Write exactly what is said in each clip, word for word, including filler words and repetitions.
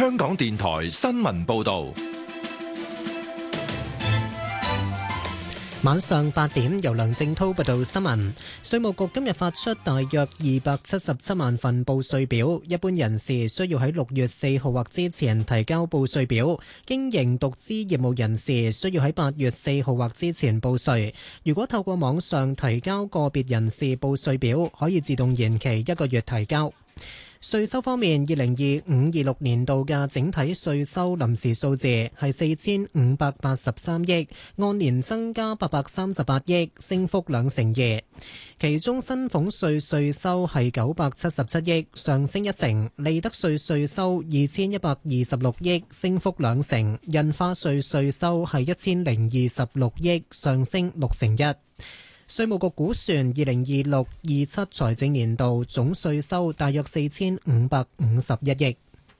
香港電台新聞報道。 晚上八點，由梁正滔報道新聞。稅務局今日發出大約二百七十七萬份報稅表，一般人士需要喺六月四號或之前提交報稅表，經營獨資業務人士需要喺八月四號或之前報稅。如果透過網上提交個別人士報稅表，可以自動延期一個月提交。稅收方面，二零二五至二六年度嘅整體稅收臨時數字係四千五百八十三億，按年增加八百三十八億，升幅兩成二。其中薪俸稅稅收係九百七十七億，上升一成；利得稅稅收二千一百二十六億，升幅兩成；印花稅稅收係一千零二十六億，上升六成一。稅務局估算，二零二六二七財政年度總稅收大約四千五百五十一億。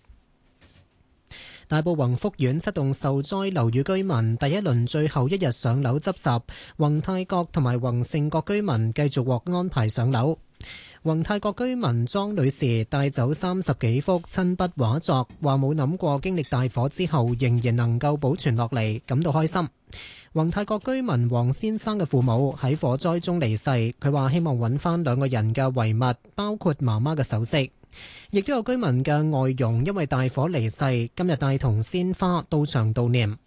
大埔宏福苑七棟受災樓宇居民第一輪最後一日上樓執拾，宏泰閣同埋宏盛閣居民繼續獲安排上樓。宏泰閣居民莊女士帶走三十幾幅親筆畫作，話冇諗過經歷大火之後仍然能夠保存落嚟，感到開心。宏泰閣居民黃先生嘅父母喺火災中離世，佢話希望揾翻兩個人嘅遺物，包括媽媽嘅首飾。亦都有居民嘅外傭因為大火離世，今日帶同鮮花到場悼念。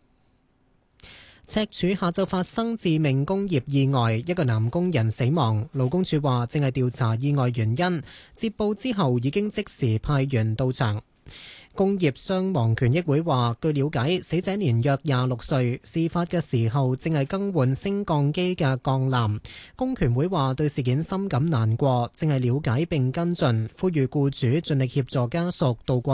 赤柱下晝發生致命工業意外，一個男工人死亡。勞工處話正係調查意外原因，接報之後已經即時派員到場。工業傷亡權益會話，據了解，死者年約廿六歲，事發嘅時候正係更換升降機嘅鋼纜。工權會話對事件深感難過，正係了解並跟進，呼籲僱主盡力協助家屬渡過